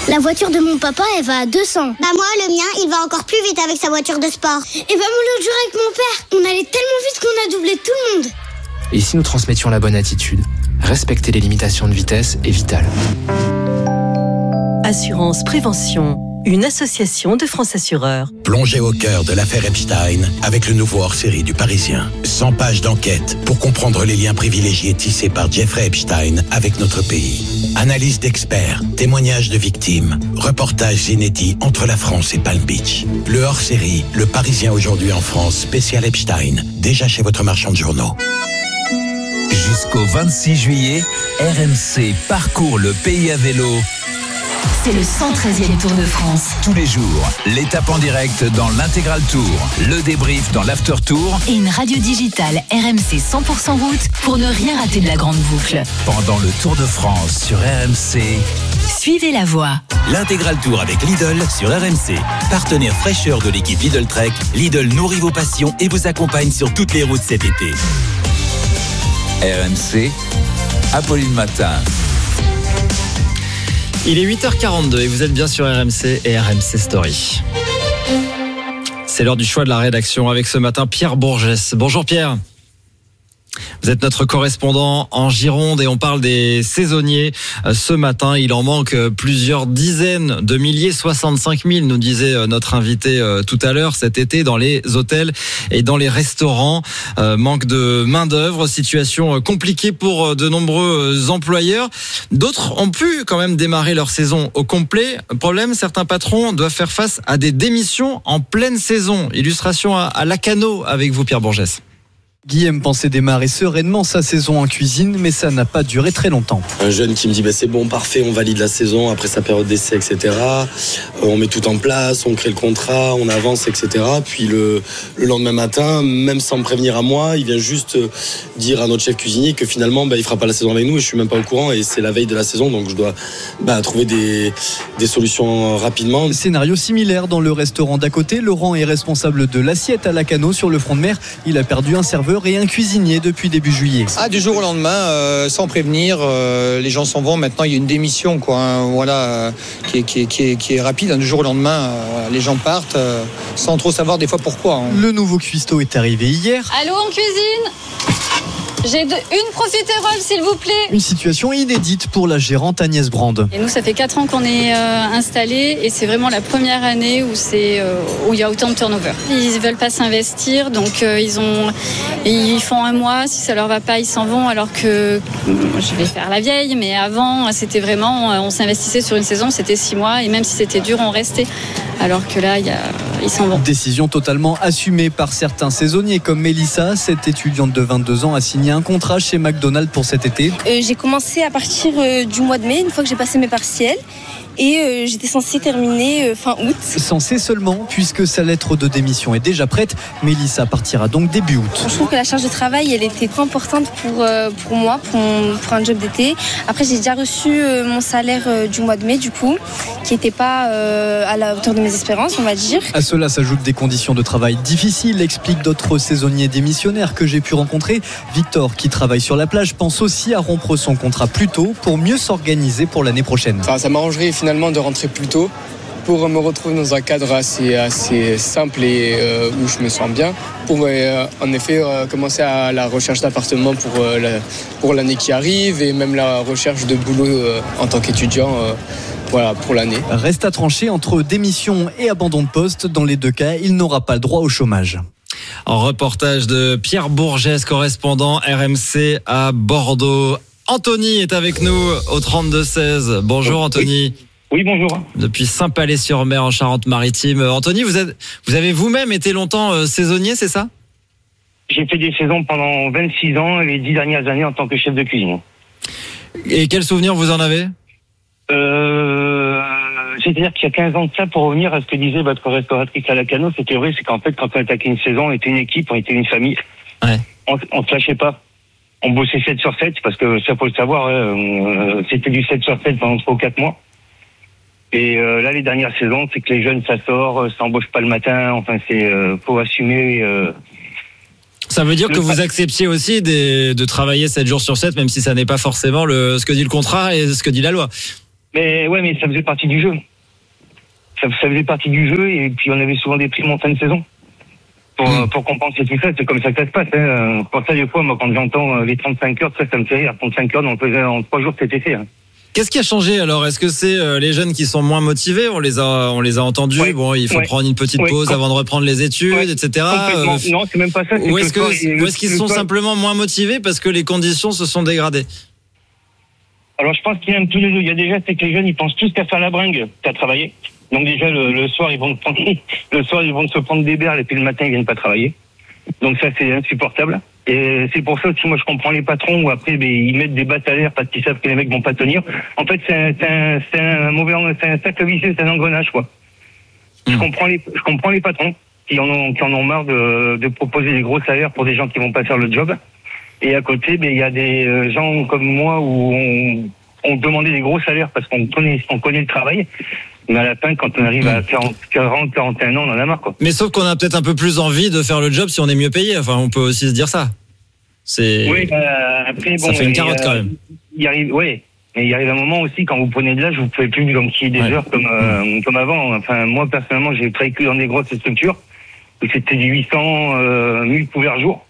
La voiture de mon papa, elle va à 200. Bah moi, le mien, il va encore plus vite avec sa voiture de sport. Et bah moi, l'autre jour avec mon père, on allait tellement vite qu'on a doublé tout le monde. Et si nous transmettions la bonne attitude, respecter les limitations de vitesse est vital. Assurance Prévention, une association de France Assureurs. Plongez au cœur de l'affaire Epstein avec le nouveau hors-série du Parisien. 100 pages d'enquête pour comprendre les liens privilégiés tissés par Jeffrey Epstein avec notre pays. Analyse d'experts, témoignages de victimes, reportages inédits entre la France et Palm Beach. Le hors-série, le Parisien aujourd'hui en France, spécial Epstein, déjà chez votre marchand de journaux. Jusqu'au 26 juillet, RMC parcourt le pays à vélo. C'est le 113e Tour de France. Tous les jours, l'étape en direct dans l'Intégral Tour, le débrief dans l'After Tour et une radio digitale RMC 100% route pour ne rien rater de la grande boucle. Pendant le Tour de France sur RMC, suivez la voie. L'Intégral Tour avec Lidl sur RMC. Partenaire fraîcheur de l'équipe Lidl Trek, Lidl nourrit vos passions et vous accompagne sur toutes les routes cet été. RMC, Apolline Matin. Il est 8h42 et vous êtes bien sur RMC et RMC Story. C'est l'heure du choix de la rédaction avec ce matin Pierre Bourgès. Bonjour Pierre. Vous êtes notre correspondant en Gironde et on parle des saisonniers. Ce matin, il en manque plusieurs dizaines de milliers, 65 000, nous disait notre invité tout à l'heure, cet été dans les hôtels et dans les restaurants. Manque de main-d'œuvre, situation compliquée pour de nombreux employeurs. D'autres ont pu quand même démarrer leur saison au complet. Problème, certains patrons doivent faire face à des démissions en pleine saison. Illustration à Lacanau avec vous, Pierre Bourgès. Guillaume pensait démarrer sereinement sa saison en cuisine, mais ça n'a pas duré très longtemps. Un jeune qui me dit c'est bon, parfait, on valide la saison après sa période d'essai, etc. On met tout en place, on crée le contrat, on avance, etc. Puis le lendemain matin, même sans me prévenir à moi, il vient juste dire à notre chef cuisinier que finalement il fera pas la saison avec nous et je suis même pas au courant et c'est la veille de la saison, donc je dois trouver des solutions rapidement. Scénario similaire dans le restaurant d'à côté. Laurent est responsable de l'assiette à Lacanau sur le front de mer. Il a perdu un serveur et un cuisinier depuis début juillet. Du jour au lendemain, sans prévenir, les gens s'en vont. Maintenant, il y a une démission, qui est rapide. Du jour au lendemain, les gens partent sans trop savoir des fois pourquoi. Le nouveau cuistot est arrivé hier. Allô, en cuisine ? J'ai une profiterole, s'il vous plaît. Une situation inédite pour la gérante Agnès Brand. Et nous, ça fait 4 ans qu'on est installés et c'est vraiment la première année où il y a autant de turnover. Ils veulent pas s'investir, donc ils font un mois. Si ça leur va pas, ils s'en vont. Alors que je vais faire la vieille, mais avant, c'était vraiment, on s'investissait sur une saison, c'était 6 mois et même si c'était dur, on restait. Alors que là, ils s'en vont. Décision totalement assumée par certains saisonniers comme Mélissa. Cette étudiante de 22 ans a signé un contrat chez McDonald's pour cet été. J'ai commencé à partir du mois de mai, une fois que j'ai passé mes partiels. Et j'étais censée terminer fin août. Censée seulement, puisque sa lettre de démission est déjà prête. Mélissa partira donc début août. Je trouve que la charge de travail, elle était trop importante pour moi, pour un job d'été. Après, j'ai déjà reçu mon salaire du mois de mai, du coup, qui n'était pas à la hauteur de mes espérances, on va dire. À cela s'ajoutent des conditions de travail difficiles, expliquent d'autres saisonniers démissionnaires que j'ai pu rencontrer. Victor, qui travaille sur la plage, pense aussi à rompre son contrat plus tôt pour mieux s'organiser pour l'année prochaine. Ça m'arrangerait finalement de rentrer plus tôt pour me retrouver dans un cadre assez simple et où je me sens bien pour en effet commencer à la recherche d'appartement pour l'année qui arrive et même la recherche de boulot en tant qu'étudiant pour l'année. Reste à trancher entre démission et abandon de poste. Dans les deux cas, il n'aura pas le droit au chômage. En reportage de Pierre Bourgès, correspondant RMC à Bordeaux. Anthony est avec nous au 32-16. Bonjour Anthony. Oui, bonjour. Depuis Saint-Palais-sur-Mer en Charente-Maritime. Anthony, vous avez vous-même été longtemps saisonnier, c'est ça ? J'ai fait des saisons pendant 26 ans et les 10 dernières années en tant que chef de cuisine. Et quels souvenirs vous en avez ? C'est-à-dire qu'il y a 15 ans de ça, pour revenir à ce que disait votre restauratrice à Lacanau, c'était vrai, c'est qu'en fait, quand on attaquait une saison, on était une équipe, on était une famille. Ouais. On se lâchait pas. On bossait 7 sur 7, parce que ça faut le savoir, c'était du 7 sur 7 pendant 3 ou 4 mois. Et là, les dernières saisons, c'est que les jeunes, ça sort, ça embauche pas le matin, enfin, faut assumer. Ça veut dire que vous acceptiez aussi de travailler 7 jours sur 7, même si ça n'est pas forcément ce que dit le contrat et ce que dit la loi. Mais ça faisait partie du jeu. Ça faisait partie du jeu, et puis on avait souvent des primes en fin de saison. Pour compenser tout ça, c'est comme ça que ça se passe. Pour ça, des fois, moi, quand j'entends les 35 heures, ça me fait rire. 35 heures, on le faisait en 3 jours cet été. Qu'est-ce qui a changé alors ? Est-ce que c'est les jeunes qui sont moins motivés ? On les a entendus. Ouais, bon, il faut prendre une petite pause avant de reprendre les études, etc. Non, c'est même pas ça. Ou est-ce qu'ils sont simplement moins motivés parce que les conditions se sont dégradées ? Alors, je pense qu'il y a un petit deux. Il y a déjà, c'est que les jeunes, ils pensent tous qu'à faire la bringue, qu'à travailler. Donc déjà, le soir, ils vont se prendre des berles, et puis le matin, ils viennent pas travailler. Donc ça, c'est insupportable. Et c'est pour ça aussi, moi, je comprends les patrons où après, ils mettent des bas salaires parce qu'ils savent que les mecs vont pas tenir. En fait, c'est un cercle vicieux, c'est un engrenage, quoi. Je comprends les patrons qui en ont marre de proposer des gros salaires pour des gens qui vont pas faire le job. Et à côté, il y a des gens comme moi où on demandait des gros salaires parce qu'on connaît le travail. Mais à la fin, quand on arrive à 40, 41 ans, on en a marre, quoi. Mais sauf qu'on a peut-être un peu plus envie de faire le job si on est mieux payé. Enfin, on peut aussi se dire ça. Oui, après, ça fait une carotte quand même. Mais il arrive un moment aussi, quand vous prenez de l'âge, vous pouvez plus enquiller des heures comme avant. Enfin, moi, personnellement, j'ai travaillé que dans des grosses structures où c'était du 800, 1000 couverts jour.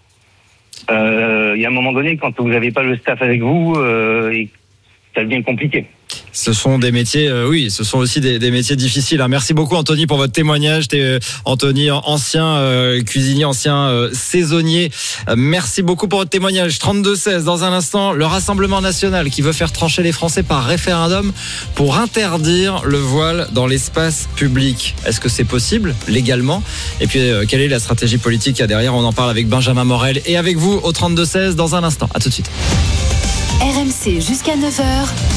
Il y a un moment donné, quand vous n'avez pas le staff avec vous, ça devient compliqué. Ce sont des métiers, ce sont aussi des métiers difficiles. Merci beaucoup, Anthony, pour votre témoignage. Anthony, ancien cuisinier, ancien saisonnier. Merci beaucoup pour votre témoignage. 32-16, dans un instant, le Rassemblement national qui veut faire trancher les Français par référendum pour interdire le voile dans l'espace public. Est-ce que c'est possible légalement ? Et puis, quelle est la stratégie politique qu'il y a derrière ? On en parle avec Benjamin Morel et avec vous au 32-16 dans un instant. À tout de suite. RMC jusqu'à 9h.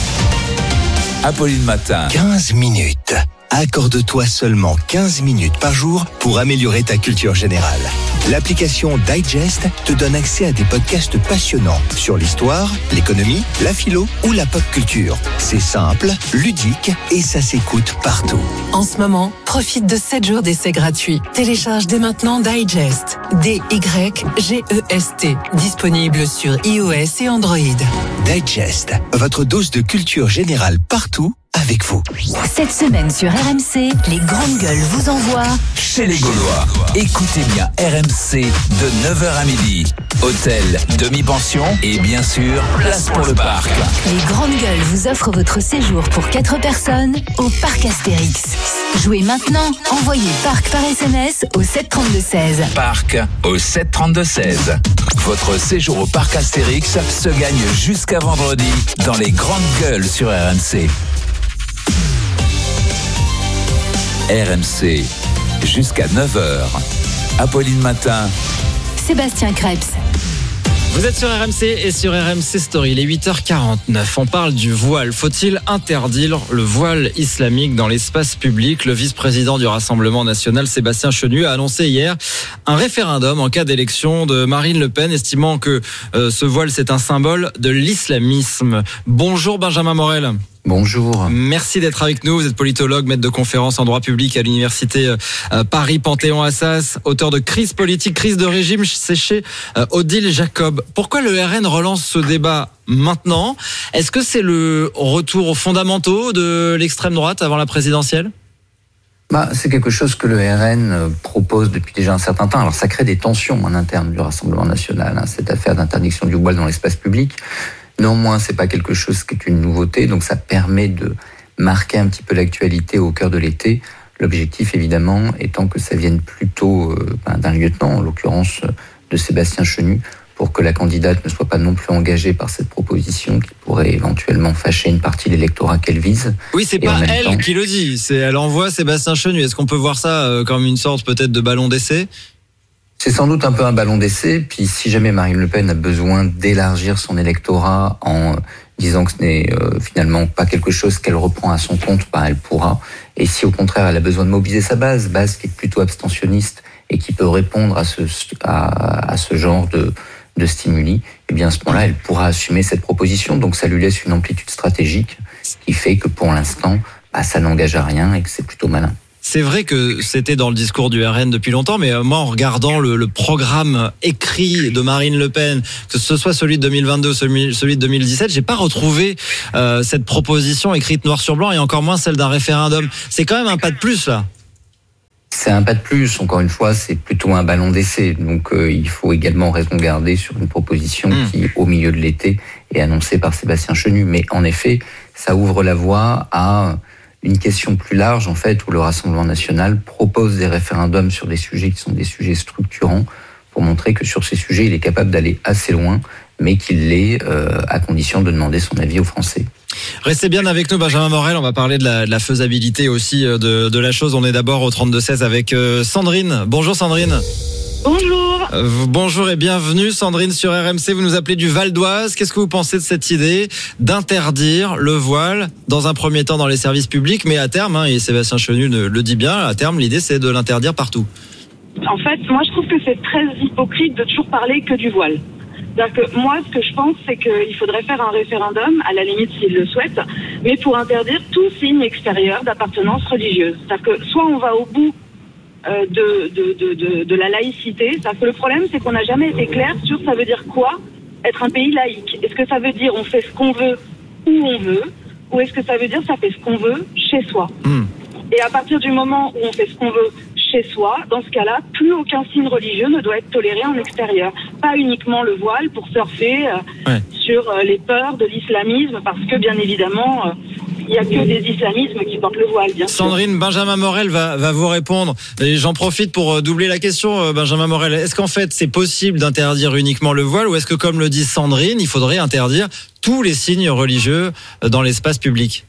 Apolline Matin. 15 minutes. Accorde-toi seulement 15 minutes par jour pour améliorer ta culture générale. L'application Digest te donne accès à des podcasts passionnants sur l'histoire, l'économie, la philo ou la pop culture. C'est simple, ludique et ça s'écoute partout. En ce moment, profite de 7 jours d'essai gratuit. Télécharge dès maintenant Digest. D-Y-G-E-S-T. Disponible sur iOS et Android. Digest, votre dose de culture générale partout avec vous. Cette semaine sur RMC, les grandes gueules vous envoient chez les Gaulois. Écoutez bien RMC de 9h à midi. Hôtel, demi-pension et bien sûr, place pour le parc. Les grandes gueules vous offrent votre séjour pour 4 personnes au parc Astérix. Jouez maintenant, envoyez parc par SMS au 732-16. Parc au 732-16. Votre séjour au parc Astérix se gagne jusqu'à vendredi dans les grandes gueules sur RMC. RMC, jusqu'à 9h. Apolline Matin. Sébastien Krebs. Vous êtes sur RMC et sur RMC Story, il est 8h49. On parle du voile. Faut-il interdire le voile islamique dans l'espace public ? Le vice-président du Rassemblement national, Sébastien Chenu, a annoncé hier un référendum en cas d'élection de Marine Le Pen, estimant que ce voile, c'est un symbole de l'islamisme. Bonjour Benjamin Morel. Bonjour. Merci d'être avec nous. Vous êtes politologue, maître de conférences en droit public à l'université Paris Panthéon-Assas, auteur de Crise politique, crise de régime, c'est chez Odile Jacob. Pourquoi le RN relance ce débat maintenant ? Est-ce que c'est le retour aux fondamentaux de l'extrême droite avant la présidentielle ? C'est quelque chose que le RN propose depuis déjà un certain temps. Alors ça crée des tensions en interne du Rassemblement national, cette affaire d'interdiction du voile dans l'espace public. Néanmoins, c'est pas quelque chose qui est une nouveauté, donc ça permet de marquer un petit peu l'actualité au cœur de l'été. L'objectif, évidemment, étant que ça vienne plutôt d'un lieutenant, en l'occurrence de Sébastien Chenu, pour que la candidate ne soit pas non plus engagée par cette proposition qui pourrait éventuellement fâcher une partie de l'électorat qu'elle vise. Oui, c'est pas elle qui le dit, elle envoie Sébastien Chenu. Est-ce qu'on peut voir ça comme une sorte peut-être de ballon d'essai ? C'est sans doute un peu un ballon d'essai, puis si jamais Marine Le Pen a besoin d'élargir son électorat en disant que ce n'est finalement pas quelque chose qu'elle reprend à son compte, elle pourra. Et si au contraire elle a besoin de mobiliser sa base qui est plutôt abstentionniste et qui peut répondre à ce genre de stimuli, eh bien à ce moment-là elle pourra assumer cette proposition. Donc ça lui laisse une amplitude stratégique qui fait que pour l'instant, ça n'engage à rien et que c'est plutôt malin. c'est vrai que c'était dans le discours du RN depuis longtemps, mais moi, en regardant le programme écrit de Marine Le Pen, que ce soit celui de 2022, celui de 2017, j'ai pas retrouvé cette proposition écrite noir sur blanc, et encore moins celle d'un référendum. C'est quand même un pas de plus, là. C'est un pas de plus. Encore une fois, c'est plutôt un ballon d'essai. Donc, il faut également raison garder sur une proposition qui, au milieu de l'été, est annoncée par Sébastien Chenu. Mais en effet, ça ouvre la voie à une question plus large, en fait, où le Rassemblement national propose des référendums sur des sujets qui sont des sujets structurants, pour montrer que sur ces sujets, il est capable d'aller assez loin, mais qu'il l'est à condition de demander son avis aux Français. Restez bien avec nous, Benjamin Morel. On va parler de la faisabilité aussi de la chose. On est d'abord au 32-16 avec Sandrine. Bonjour Sandrine. Bonjour. Bonjour et bienvenue Sandrine sur RMC. Vous nous appelez du Val d'Oise. Qu'est-ce que vous pensez de cette idée d'interdire le voile dans un premier temps dans les services publics, mais à terme, et Sébastien Chenu le dit bien, à terme l'idée c'est de l'interdire partout? En fait, moi je trouve que c'est très hypocrite de toujours parler que du voile. C'est-à-dire que moi, ce que je pense, c'est qu'il faudrait faire un référendum, à la limite s'il le souhaite, mais pour interdire tout signe extérieur d'appartenance religieuse. C'est-à-dire que soit on va au bout de la laïcité, c'est-à-dire que le problème, c'est qu'on n'a jamais été clair sur ça veut dire quoi être un pays laïque. Est-ce que ça veut dire on fait ce qu'on veut où on veut, ou est-ce que ça veut dire ça fait ce qu'on veut chez soi? Et à partir du moment où on fait ce qu'on veut chez soi, dans ce cas-là, plus aucun signe religieux ne doit être toléré en extérieur. Pas uniquement le voile pour surfer sur les peurs de l'islamisme, parce que bien évidemment, il n'y a que des islamismes qui portent le voile, bien sûr. Sandrine, Benjamin Morel va vous répondre. Et j'en profite pour doubler la question, Benjamin Morel. Est-ce qu'en fait, c'est possible d'interdire uniquement le voile, ou est-ce que, comme le dit Sandrine, il faudrait interdire tous les signes religieux dans l'espace public?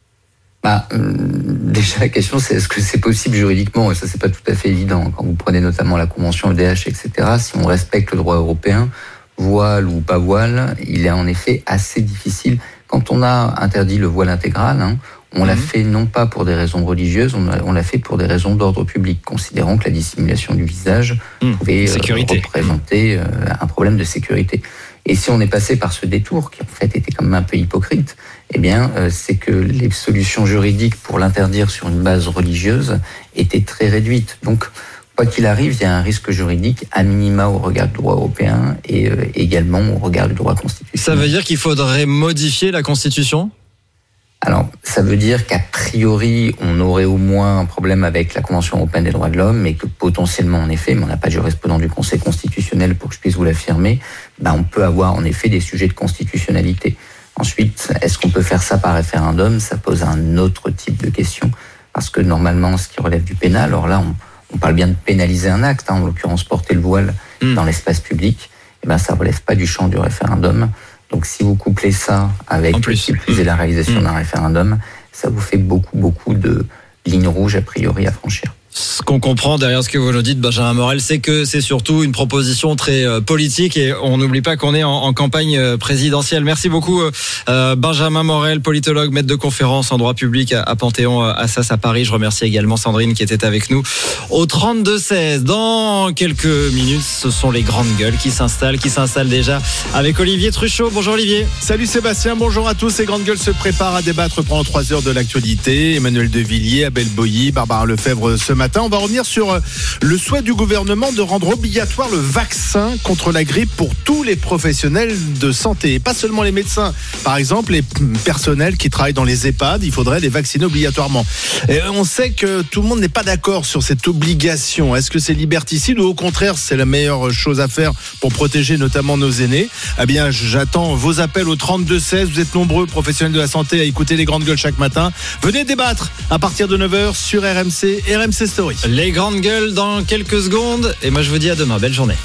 Déjà la question c'est est-ce que c'est possible juridiquement, et ça c'est pas tout à fait évident. Quand vous prenez notamment la convention EDH, etc., si on respecte le droit européen, voile ou pas voile, il est en effet assez difficile. Quand on a interdit le voile intégral, on l'a fait non pas pour des raisons religieuses, on l'a fait pour des raisons d'ordre public, considérant que la dissimulation du visage pouvait représenter un problème de sécurité. Et si on est passé par ce détour, qui en fait était quand même un peu hypocrite, eh bien, c'est que les solutions juridiques pour l'interdire sur une base religieuse étaient très réduites. Donc, quoi qu'il arrive, il y a un risque juridique à minima au regard du droit européen et également au regard du droit constitutionnel. Ça veut dire qu'il faudrait modifier la Constitution ? Alors, ça veut dire qu'a priori, on aurait au moins un problème avec la Convention européenne des droits de l'homme, mais que potentiellement, en effet, mais on n'a pas de jurisprudent du Conseil constitutionnel pour que je puisse vous l'affirmer, on peut avoir en effet des sujets de constitutionnalité. Ensuite, est-ce qu'on peut faire ça par référendum ? Ça pose un autre type de question, parce que normalement, ce qui relève du pénal, alors là, on parle bien de pénaliser un acte, en l'occurrence porter le voile dans l'espace public, ça ne relève pas du champ du référendum. Donc si vous couplez ça avec la réalisation d'un référendum, ça vous fait beaucoup de lignes rouges a priori à franchir. Ce qu'on comprend derrière ce que vous nous dites, Benjamin Morel, c'est que c'est surtout une proposition très politique, et on n'oublie pas qu'on est en campagne présidentielle. Merci beaucoup Benjamin Morel, politologue, maître de conférence en droit public à Panthéon Assas à Paris. Je remercie également Sandrine qui était avec nous au 32-16. Dans quelques minutes, ce sont les grandes gueules qui s'installent déjà avec Olivier Truchot. Bonjour Olivier. Salut Sébastien, bonjour à tous. Les grandes gueules se préparent à débattre pendant 3 heures de l'actualité. Emmanuel Devilliers, Abel Boilly, Barbara Lefebvre ce matin. On va revenir sur le souhait du gouvernement de rendre obligatoire le vaccin contre la grippe pour tous les professionnels de santé. Et pas seulement les médecins. Par exemple, les personnels qui travaillent dans les EHPAD, il faudrait les vacciner obligatoirement. Et on sait que tout le monde n'est pas d'accord sur cette obligation. Est-ce que c'est liberticide ou au contraire, c'est la meilleure chose à faire pour protéger notamment nos aînés ? Eh bien, j'attends vos appels au 32-16. Vous êtes nombreux, professionnels de la santé, à écouter les grandes gueules chaque matin. Venez débattre à partir de 9h sur RMC et RMC Story. Les grandes gueules dans quelques secondes. Et moi je vous dis à demain, belle journée.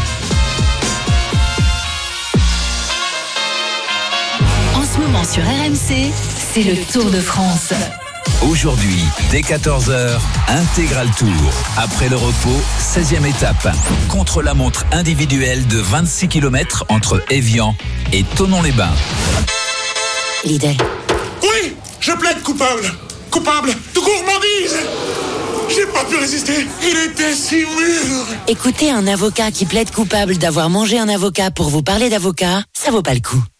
En ce moment sur RMC, c'est le Tour de France. Aujourd'hui, dès 14h, Intégral Tour. Après le repos, 16e étape. Contre-la-montre individuelle de 26 km entre Évian et Thonon-les-Bains. Lidl. Oui, je plaide coupable. Coupable de gourmandise. J'ai pas pu résister. Il était si mûr. Écoutez un avocat qui plaide coupable d'avoir mangé un avocat pour vous parler d'avocat, ça vaut pas le coup.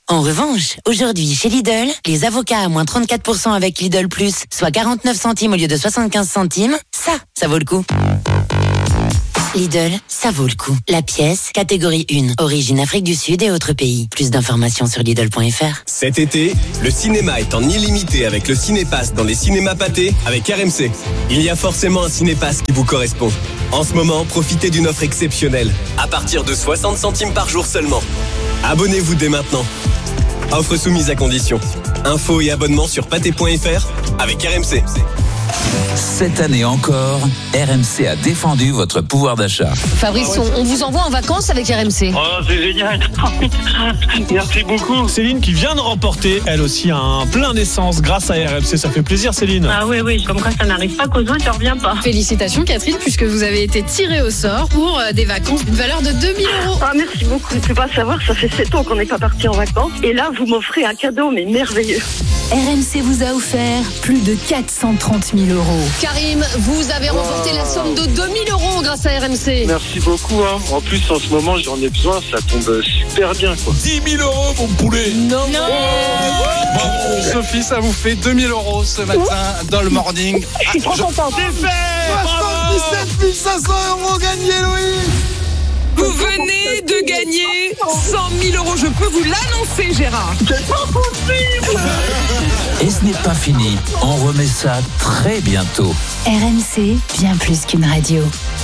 En revanche, aujourd'hui chez Lidl, les avocats à moins 34% avec Lidl Plus, soit 49 centimes au lieu de 75 centimes, ça vaut le coup. Lidl, ça vaut le coup. La pièce, catégorie 1, origine Afrique du Sud et autres pays. Plus d'informations sur Lidl.fr. Cet été, le cinéma est en illimité avec le Cinépass dans les cinémas pâtés avec RMC. Il y a forcément un Cinépass qui vous correspond. En ce moment, profitez d'une offre exceptionnelle, à partir de 60 centimes par jour seulement. Abonnez-vous dès maintenant. Offre soumise à condition. Infos et abonnements sur pâté.fr avec RMC. Cette année encore, RMC a défendu votre pouvoir d'achat. Fabrice, on vous envoie en vacances avec RMC. Oh, c'est génial. Merci beaucoup. Céline qui vient de remporter, elle aussi, un plein d'essence grâce à RMC. Ça fait plaisir, Céline. Ah oui, comme quoi ça n'arrive pas qu'aux autres, ça revient pas. Félicitations, Catherine, puisque vous avez été tirée au sort pour des vacances d'une valeur de 2 000 €. Ah, merci beaucoup. Je ne peux pas savoir, ça fait 7 ans qu'on n'est pas parti en vacances. Et là, vous m'offrez un cadeau, mais merveilleux. RMC vous a offert plus de 430 000 €. Karim, vous avez remporté la somme de 2 000 € grâce à RMC. Merci beaucoup. En plus, en ce moment, j'en ai besoin. Ça tombe super bien, quoi. 10 000 €, mon poulet. Non. Bravo, Sophie, ça vous fait 2 000 € ce matin dans le morning. Je suis trop contente. C'est fait. 77 500 € gagnés, Louis. Vous venez de gagner 100 000 €. Je peux vous l'annoncer, Gérard. C'est pas possible. Et ce n'est pas fini, on remet ça très bientôt. RMC, bien plus qu'une radio.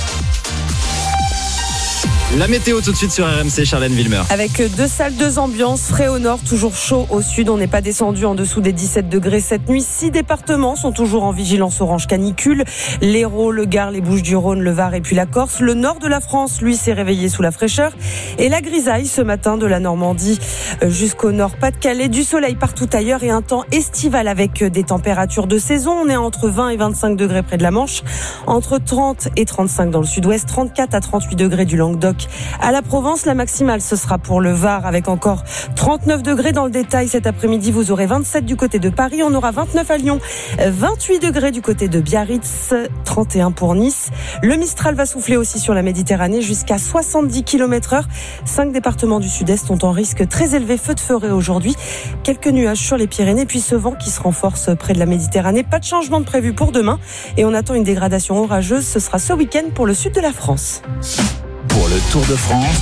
La météo tout de suite sur RMC, Charlène Wilmer. Avec 2 salles, 2 ambiances, frais au nord, toujours chaud au sud. On n'est pas descendu en dessous des 17 degrés cette nuit. 6 départements sont toujours en vigilance orange canicule. L'Hérault, le Gard, les Bouches-du-Rhône, le Var et puis la Corse. Le nord de la France, lui, s'est réveillé sous la fraîcheur. Et la grisaille ce matin de la Normandie jusqu'au nord Pas-de-Calais. Du soleil partout ailleurs et un temps estival avec des températures de saison. On est entre 20 et 25 degrés près de la Manche. Entre 30 et 35 dans le sud-ouest. 34 à 38 degrés du Languedoc à la Provence. La maximale, ce sera pour le Var avec encore 39 degrés dans le détail. Cet après-midi, vous aurez 27 du côté de Paris. On aura 29 à Lyon, 28 degrés du côté de Biarritz, 31 pour Nice. Le Mistral va souffler aussi sur la Méditerranée jusqu'à 70 km/h. 5 départements du sud-est ont en risque très élevé feu de forêt aujourd'hui. Quelques nuages sur les Pyrénées, puis ce vent qui se renforce près de la Méditerranée. Pas de changement de prévu pour demain et on attend une dégradation orageuse. Ce sera ce week-end pour le sud de la France. Pour le Tour de France,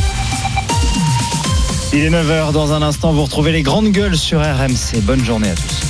il est 9h, dans un instant vous retrouvez les grandes gueules sur RMC. Bonne journée à tous.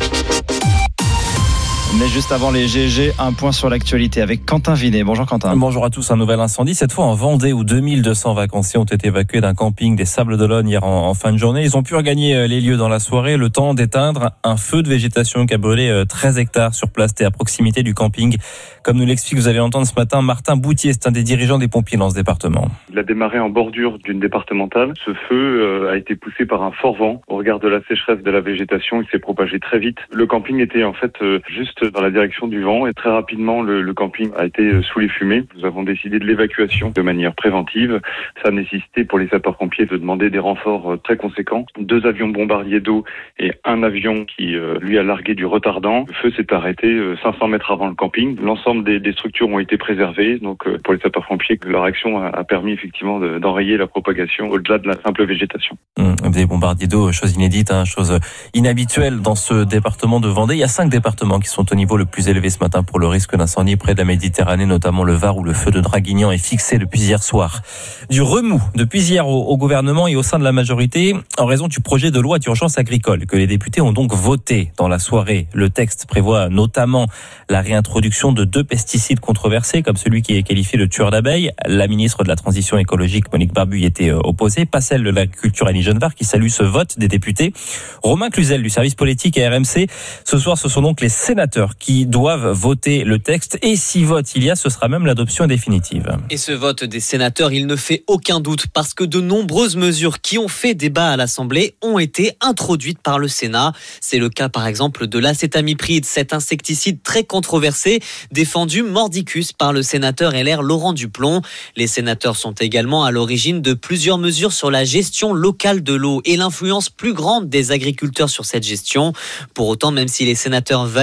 Mais juste avant les GG, un point sur l'actualité avec Quentin Vinet. Bonjour Quentin. Bonjour à tous. Un nouvel incendie, cette fois en Vendée, où 2200 vacanciers ont été évacués d'un camping des Sables d'Olonne hier en fin de journée. Ils ont pu regagner les lieux dans la soirée, le temps d'éteindre un feu de végétation qui a brûlé 13 hectares sur place et à proximité du camping. Comme nous l'explique, vous allez l'entendre ce matin, Martin Boutier, c'est un des dirigeants des pompiers dans ce département. Il a démarré en bordure d'une départementale. Ce feu a été poussé par un fort vent. Au regard de la sécheresse de la végétation, il s'est propagé très vite. Le camping était en fait juste dans la direction du vent et très rapidement le camping a été sous les fumées. Nous avons décidé de l'évacuation de manière préventive. Ça a nécessité pour les sapeurs-pompiers de demander des renforts très conséquents. 2 avions bombardiers d'eau et un avion qui lui a largué du retardant. Le feu s'est arrêté 500 mètres avant le camping. L'ensemble des structures ont été préservées. Donc pour les sapeurs-pompiers, leur action a permis effectivement d'enrayer la propagation au-delà de la simple végétation. Des bombardiers d'eau, chose inédite, chose inhabituelle dans ce département de Vendée. Il y a 5 départements qui sont au niveau le plus élevé ce matin pour le risque d'incendie près de la Méditerranée, notamment le Var où le feu de Draguignan est fixé depuis hier soir. Du remous depuis hier au gouvernement et au sein de la majorité en raison du projet de loi d'urgence agricole que les députés ont donc voté dans la soirée. Le texte prévoit notamment la réintroduction de 2 pesticides controversés comme celui qui est qualifié de tueur d'abeilles. La ministre de la Transition écologique Monique Barbu y était opposée, pas celle de l'agriculture Annie Genevard qui salue ce vote des députés. Romain Cluzel du service politique à RMC. Ce soir, ce sont donc les sénateurs qui doivent voter le texte et si vote il y a, ce sera même l'adoption définitive. Et ce vote des sénateurs, il ne fait aucun doute parce que de nombreuses mesures qui ont fait débat à l'Assemblée ont été introduites par le Sénat. C'est le cas par exemple de l'acétamipride, cet insecticide très controversé, défendu mordicus par le sénateur LR Laurent Duplon. Les sénateurs sont également à l'origine de plusieurs mesures sur la gestion locale de l'eau et l'influence plus grande des agriculteurs sur cette gestion. Pour autant, même si les sénateurs valident ce texte,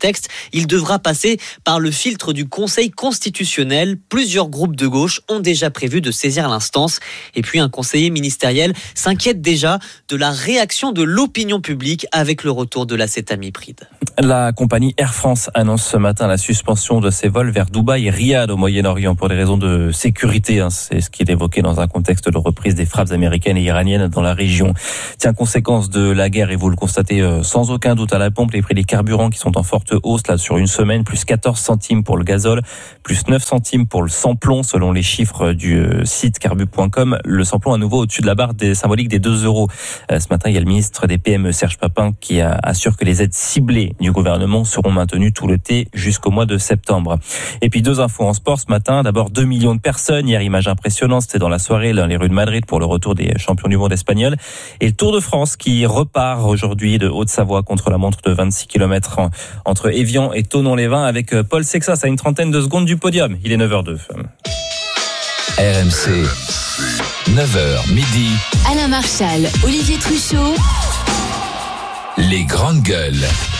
texte, il devra passer par le filtre du Conseil constitutionnel. Plusieurs groupes de gauche ont déjà prévu de saisir l'instance. Et puis un conseiller ministériel s'inquiète déjà de la réaction de l'opinion publique avec le retour de l'acétamipride. La compagnie Air France annonce ce matin la suspension de ses vols vers Dubaï et Riyad au Moyen-Orient pour des raisons de sécurité. C'est ce qui est évoqué dans un contexte de reprise des frappes américaines et iraniennes dans la région. Tiens, conséquence de la guerre, et vous le constatez sans aucun doute à la pompe, les prix des carburants qui sont en forte hausse là sur une semaine, plus 14 centimes pour le gazole, plus 9 centimes pour le sans-plomb selon les chiffres du site carbu.com. Le sans-plomb à nouveau au-dessus de la barre symbolique des 2 euros. Ce matin, il y a le ministre des PME Serge Papin qui assure que les aides ciblées du gouvernement seront maintenues tout l'été jusqu'au mois de septembre. Et puis 2 infos en sport ce matin. D'abord 2 millions de personnes. Hier, image impressionnante, c'était dans la soirée dans les rues de Madrid pour le retour des champions du monde espagnols. Et le Tour de France qui repart aujourd'hui de Haute-Savoie contre la montre de 26 km entre Évian et Thonon-les-Vins avec Paul Sexas à une trentaine de secondes du podium. Il est 9h02. RMC, 9h midi. Alain Marchal, Olivier Truchot. Les grandes gueules.